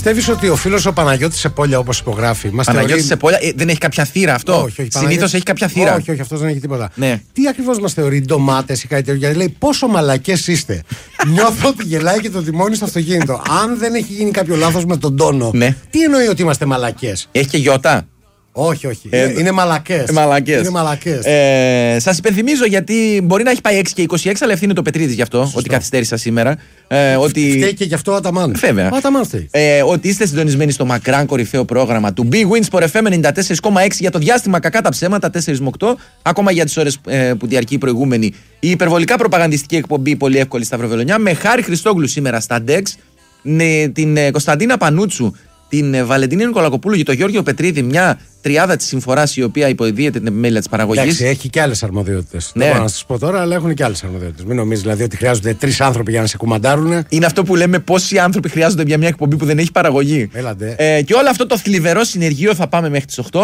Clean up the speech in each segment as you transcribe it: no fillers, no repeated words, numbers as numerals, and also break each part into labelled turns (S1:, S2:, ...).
S1: Πιστεύεις ότι ο φίλος ο Παναγιώτης Σεπόλια, όπως υπογράφει.
S2: Παναγιώτης Σεπόλια δεν έχει κάποια θύρα αυτό?
S1: Όχι,
S2: συνήθως έχει κάποια θύρα.
S1: Όχι, αυτός δεν έχει τίποτα.
S2: Ναι.
S1: Τι ακριβώς μας θεωρεί, ντομάτες ή κάτι τέτοιο? Γιατί λέει πόσο μαλακές είστε. Νιώθω ότι γελάει και το τιμόνι στο αυτοκίνητο. Αν δεν έχει γίνει κάποιο λάθος με τον τόνο,
S2: ναι.
S1: Τι εννοεί ότι είμαστε μαλακές?
S2: Έχει και γιώτα?
S1: Όχι. Είναι μαλακές. Είναι μαλακές.
S2: Σας υπενθυμίζω, γιατί μπορεί να έχει πάει 6 και 26, αλλά ευθύνει το Πετρίδης γι' αυτό. Σωστό. Ότι καθυστέρησα σήμερα.
S1: Φταίει και γι' αυτό ο Αταμάν.
S2: Βέβαια. Ότι είστε συντονισμένοι στο μακράν κορυφαίο πρόγραμμα του Big Win Sport FM 94,6 για το διάστημα κακά τα ψέματα 4 με 8. Ακόμα για τις ώρες που διαρκεί η προηγούμενη. Η υπερβολικά προπαγανδιστική εκπομπή πολύ εύκολη στα Βρεβελονιά. Με Χάρη Χριστόγλου σήμερα στα Dex. Την Κωνσταντίνα Πανούτσου, την Βαλεντίνη Νικολακοπούλου και τον Γιώργιο Πετρίδη, μια τριάδα της συμφοράς η οποία υποδίεται την επιμέλεια της παραγωγής.
S1: Εντάξει, έχει και άλλες αρμοδιότητες.
S2: Ναι.
S1: Δεν μπορώ να σας πω τώρα, αλλά έχουν και άλλες αρμοδιότητες. Μην νομίζεις δηλαδή ότι χρειάζονται 3 άνθρωποι για να σε κουμαντάρουν.
S2: Είναι αυτό που λέμε, πόσοι άνθρωποι χρειάζονται για μια εκπομπή που δεν έχει παραγωγή. Και όλο αυτό το θλιβερό συνεργείο θα πάμε μέχρι τις 8.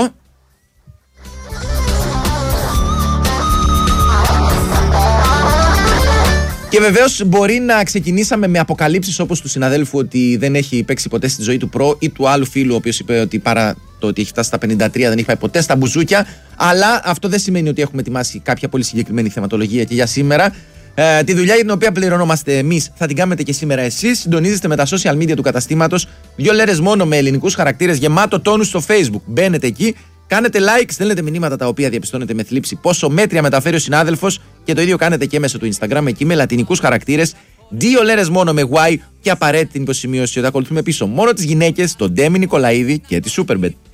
S2: Και βεβαίως μπορεί να ξεκινήσαμε με αποκαλύψεις όπως του συναδέλφου ότι δεν έχει παίξει ποτέ στη ζωή του προ, ή του άλλου φίλου ο οποίος είπε ότι παρά το ότι έχει φτάσει στα 53 δεν έχει πάει ποτέ στα μπουζούκια. Αλλά αυτό δεν σημαίνει ότι έχουμε ετοιμάσει κάποια πολύ συγκεκριμένη θεματολογία και για σήμερα. Τη δουλειά για την οποία πληρωνόμαστε εμείς θα την κάνετε και σήμερα εσείς. Συντονίζεστε με τα social media του καταστήματος. 2 λέρες μόνο με ελληνικούς χαρακτήρες, γεμάτο τόνους στο Facebook. Μπαίνετε εκεί. Κάνετε like, στέλνετε μηνύματα τα οποία διαπιστώνετε με θλίψη πόσο μέτρια μεταφέρει ο συνάδελφος, και το ίδιο κάνετε και μέσω του Instagram, εκεί με λατινικούς χαρακτήρες, 2 λέρες μόνο με Y, και απαραίτητη υποσημείωση ότι ακολουθούμε πίσω μόνο τις γυναίκες, τον Ντέμι Νικολαίδη και τη Superbet.